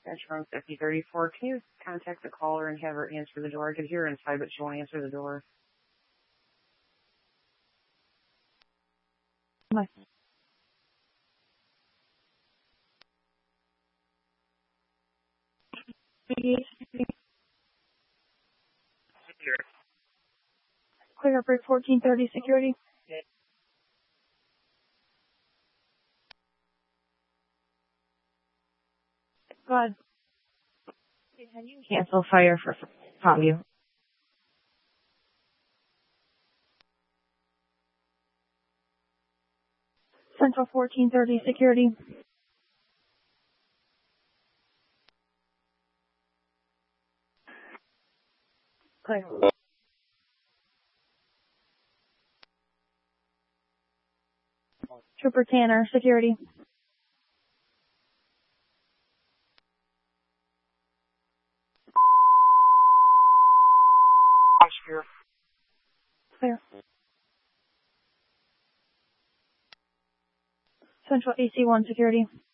Metron 5034. Can you contact the caller and have her answer the door? I could hear her inside, but she won't answer the door. Bye. Clear up 1430 security. Go ahead. Can you cancel fire for Palmview? Central 1430 security. Clear. Trooper Tanner security. Clear. Central AC1 security.